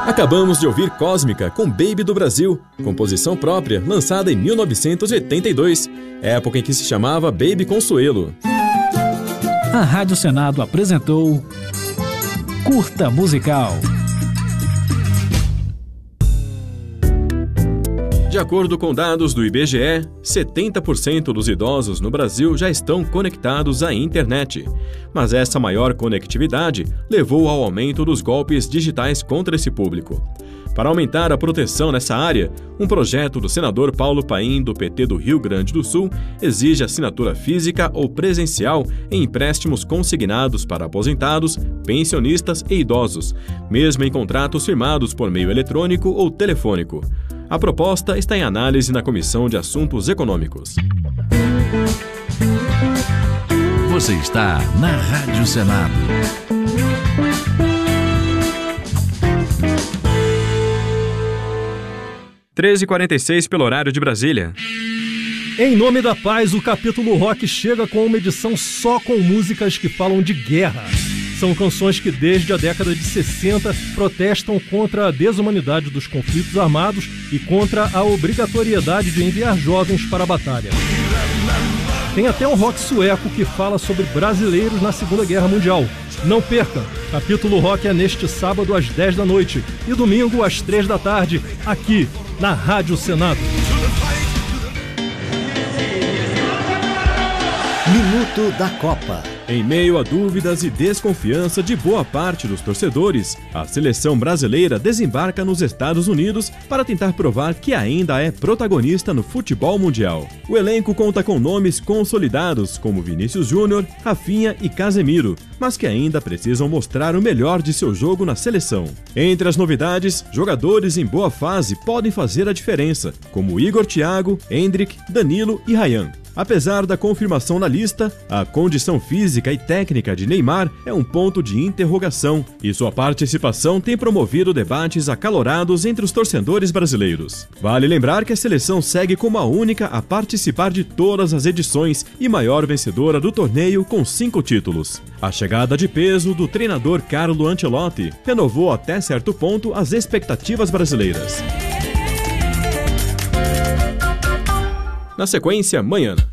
Acabamos de ouvir Cósmica com Baby do Brasil, composição própria, lançada em 1982, época em que se chamava Baby Consuelo. A Rádio Senado apresentou Curta Musical. De acordo com dados do IBGE, 70% dos idosos no Brasil já estão conectados à internet. Mas essa maior conectividade levou ao aumento dos golpes digitais contra esse público. Para aumentar a proteção nessa área, um projeto do senador Paulo Paim, do PT do Rio Grande do Sul, exige assinatura física ou presencial em empréstimos consignados para aposentados, pensionistas e idosos, mesmo em contratos firmados por meio eletrônico ou telefônico. A proposta está em análise na Comissão de Assuntos Econômicos. Você está na Rádio Senado. h 46 pelo horário de Brasília. Em nome da paz, o capítulo rock chega com uma edição só com músicas que falam de guerra. São canções que desde a década de 60 protestam contra a desumanidade dos conflitos armados e contra a obrigatoriedade de enviar jovens para a batalha. Tem até um rock sueco que fala sobre brasileiros na Segunda Guerra Mundial. Não perca! Capítulo Rock é neste sábado às 10 da noite e domingo às 3 da tarde, aqui na Rádio Senado. Minuto da Copa. Em meio a dúvidas e desconfiança de boa parte dos torcedores, a seleção brasileira desembarca nos Estados Unidos para tentar provar que ainda é protagonista no futebol mundial. O elenco conta com nomes consolidados como Vinícius Júnior, Rafinha e Casemiro, mas que ainda precisam mostrar o melhor de seu jogo na seleção. Entre as novidades, jogadores em boa fase podem fazer a diferença, como Igor Thiago, Endrick, Danilo e Ryan. Apesar da confirmação na lista, a condição física e técnica de Neymar é um ponto de interrogação e sua participação tem promovido debates acalorados entre os torcedores brasileiros. Vale lembrar que a seleção segue como a única a participar de todas as edições e maior vencedora do torneio com 5 títulos. A chegada de peso do treinador Carlo Ancelotti renovou até certo ponto as expectativas brasileiras. Na sequência, amanhã.